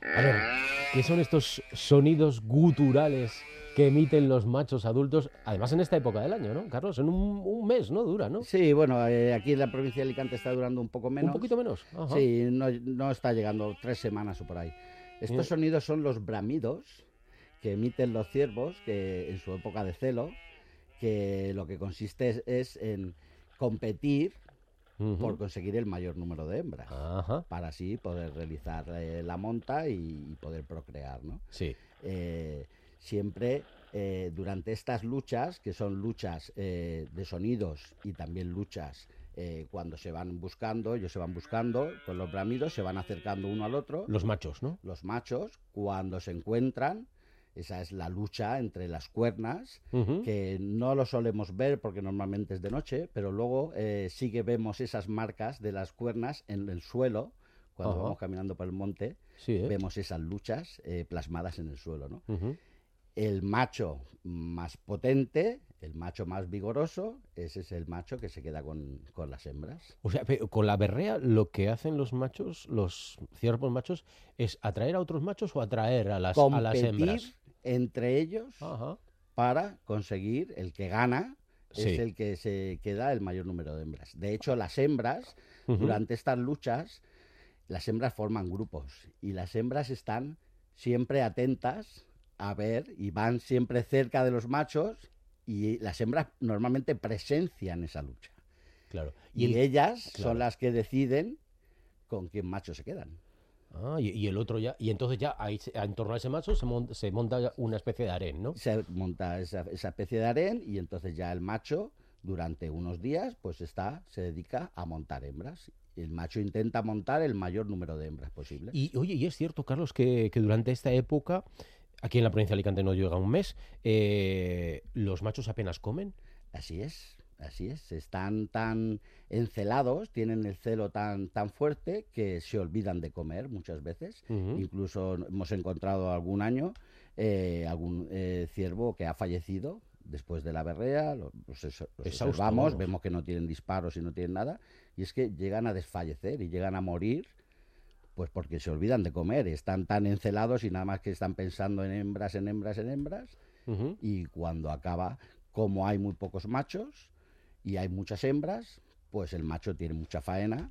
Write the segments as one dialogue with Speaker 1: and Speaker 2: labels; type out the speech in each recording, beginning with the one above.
Speaker 1: A ver, ¿qué son estos sonidos guturales que emiten los machos adultos? Además en esta época del año, ¿no, Carlos? En un mes, ¿no? Dura, ¿no?
Speaker 2: Sí, bueno, aquí en la provincia de Alicante está durando un poco
Speaker 1: Un poquito
Speaker 2: menos.
Speaker 1: menos. Ajá.
Speaker 2: Sí, no está llegando 3 semanas o por ahí. Estos
Speaker 1: Eh,
Speaker 2: sonidos son los bramidos que emiten los ciervos que en su época de celo, que lo que consiste es en competir por
Speaker 1: ujú.
Speaker 2: conseguir el mayor número de hembras,
Speaker 1: Ajá.
Speaker 2: para así poder realizar la monta y poder procrear, ¿no?
Speaker 1: Sí.
Speaker 2: Eh, Siempre durante estas luchas, que son luchas de sonidos y también luchas cuando se van buscando, ellos se van buscando con los bramidos, se van acercando uno al otro,
Speaker 1: Los machos, ¿no?
Speaker 2: los machos, cuando se encuentran, esa es la lucha entre las cuernas,
Speaker 1: Ujú.
Speaker 2: que no lo solemos ver porque normalmente es de noche, pero luego sí que vemos esas marcas de las cuernas en el suelo, cuando
Speaker 1: Ajá.
Speaker 2: vamos caminando por el monte,
Speaker 1: Sí, ¿eh?
Speaker 2: vemos esas luchas plasmadas en el suelo, ¿no?
Speaker 1: Ujú.
Speaker 2: El macho más potente, el macho más vigoroso, ese es el macho que se queda con las hembras.
Speaker 1: O sea, con la berrea lo que hacen los machos, los ciervos machos, es atraer a otros machos o atraer a las
Speaker 2: Competir
Speaker 1: hembras.
Speaker 2: entre ellos
Speaker 1: Ajá.
Speaker 2: para conseguir el que gana es
Speaker 1: Sí.
Speaker 2: el que se queda el mayor número de hembras. De hecho, las hembras,
Speaker 1: Ujú.
Speaker 2: durante estas luchas, las hembras forman grupos y las hembras están siempre atentas a ver y van siempre cerca de los machos y las hembras normalmente presencian esa lucha.
Speaker 1: Claro. Y
Speaker 2: Y
Speaker 1: el.
Speaker 2: ellas son
Speaker 1: Claro.
Speaker 2: las que deciden con qué macho se quedan.
Speaker 1: Y el otro ya. Y entonces ya ahí, en torno a ese macho se monta una especie de harén, ¿no?
Speaker 2: Se monta esa especie de harén y entonces ya el macho durante unos días pues se dedica a montar hembras. El macho intenta montar el mayor número de hembras posible.
Speaker 1: Y oye, y es cierto, Carlos, que durante esta época, aquí en la provincia de Alicante no llega un mes, los machos apenas comen.
Speaker 2: Así es, así es. Están tan encelados, tienen el celo tan fuerte que se olvidan de comer muchas veces.
Speaker 1: Ujú.
Speaker 2: Incluso hemos encontrado algún año algún ciervo que ha fallecido después de la berrea, los
Speaker 1: Exhausto,
Speaker 2: observamos,
Speaker 1: vamos.
Speaker 2: vemos que no tienen disparos y no tienen nada, y es que llegan a desfallecer y llegan a morir pues porque se olvidan de comer, están tan encelados y nada más que están pensando en hembras, en hembras, en hembras,
Speaker 1: Ujú.
Speaker 2: y cuando acaba, como hay muy pocos machos y hay muchas hembras, pues el macho tiene mucha faena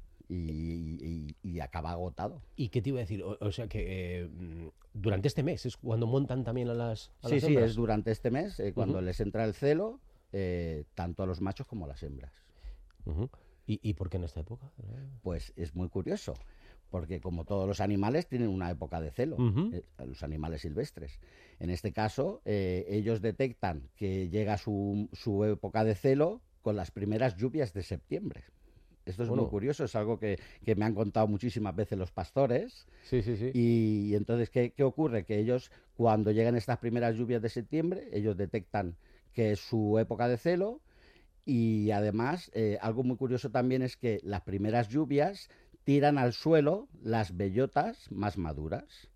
Speaker 2: y acaba agotado.
Speaker 1: ¿Y qué te iba a decir? O sea que durante este mes es cuando montan también a las, a
Speaker 2: Sí,
Speaker 1: las
Speaker 2: sí, es
Speaker 1: hembras.
Speaker 2: durante este mes cuando
Speaker 1: Ujú.
Speaker 2: les entra el celo, tanto a los machos como a las hembras.
Speaker 1: Ujú. ¿Y por qué en esta época?
Speaker 2: Pues es muy curioso, porque como todos los animales tienen una época de celo,
Speaker 1: Ujú.
Speaker 2: los animales silvestres. En este caso, ellos detectan que llega su época de celo con las primeras lluvias de septiembre. Esto es muy
Speaker 1: Bueno,
Speaker 2: curioso, es algo que me han contado muchísimas veces los pastores.
Speaker 1: sí, sí, sí.
Speaker 2: Y entonces, ¿qué ocurre? Que ellos, cuando llegan estas primeras lluvias de septiembre, ellos detectan que es su época de celo y además, algo muy curioso también es que las primeras lluvias tiran al suelo las bellotas más maduras.